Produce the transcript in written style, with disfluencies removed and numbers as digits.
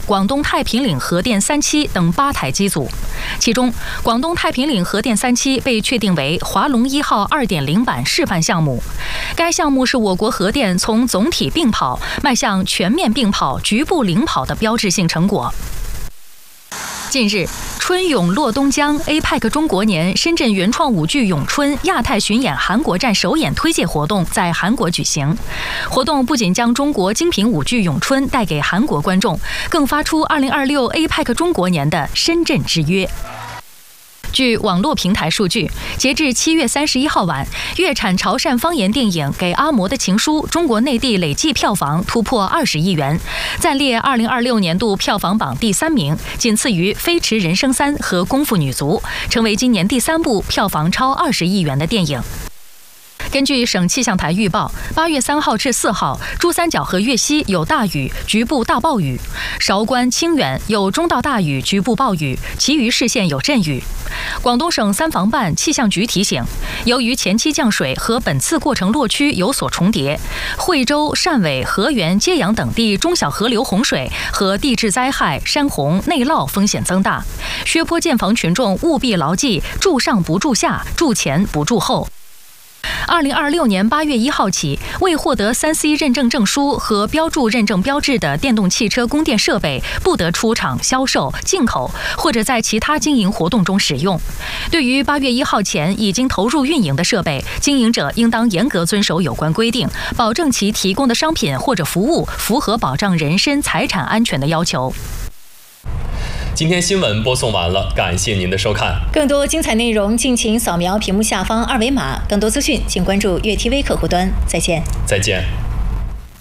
广东太平岭核电3期等8台机组，其中广东太平岭核电3期被确定为华龙1号2.0版示范项目。该项目是我国核电从总体并跑迈向全面并跑、局部领跑的标志性成果。近日，春咏落东江 APEC 中国年深圳原创舞剧咏春亚太巡演韩国站首演推介活动在韩国举行。活动不仅将中国精品舞剧咏春带给韩国观众，更发出2026 APEC 中国年的深圳之约。据网络平台数据，截至7月31号晚，粤产潮汕方言电影《给阿嬷的情书》中国内地累计票房突破20亿元，暂列2026年度票房榜第3名，仅次于《飞驰人生3》和《功夫女足》，成为今年第3部票房超20亿元的电影。根据省气象台预报，8月3号至4号，珠三角和粤西有大雨，局部大暴雨；韶关、清远有中到大雨，局部暴雨，其余市县有阵雨。广东省3防办气象局提醒，由于前期降水和本次过程落区有所重叠，惠州、汕尾、河源、揭阳等地中小河流洪水和地质灾害、山洪、内涝风险增大，薛坡建房群众务必牢记住上不住下，住前不住后。2026年8月1号起，未获得3C 认证证书和标注认证标志的电动汽车供电设备不得出厂销售、进口或者在其他经营活动中使用。对于8月1号前已经投入运营的设备，经营者应当严格遵守有关规定，保证其提供的商品或者服务符合保障人身财产安全的要求。 今天新闻播送完了，感谢您的收看。 更多精彩内容，敬请扫描屏幕下方2维码。更多资讯，请关注粤 TV 客户端。再见。